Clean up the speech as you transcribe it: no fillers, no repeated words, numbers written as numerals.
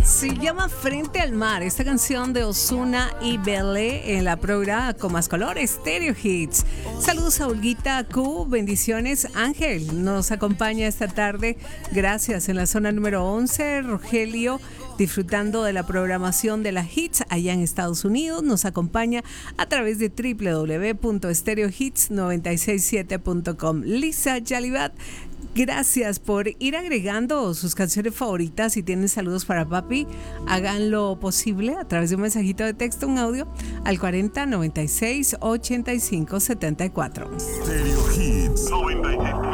Se llama Frente al Mar, esta canción de Ozuna y Belé en la programa con más color, Stereo Hits. Saludos a Olguita Q, bendiciones. Ángel nos acompaña esta tarde, gracias, en la zona número 11. Rogelio, disfrutando de la programación de la Hits allá en Estados Unidos, nos acompaña a través de www.stereohits967.com. Lisa Jalibat, gracias por ir agregando sus canciones favoritas. Si tienen saludos para papi, hagan lo posible a través de un mensajito de texto, un audio al 40 96 85 74. Stereo Hits 96.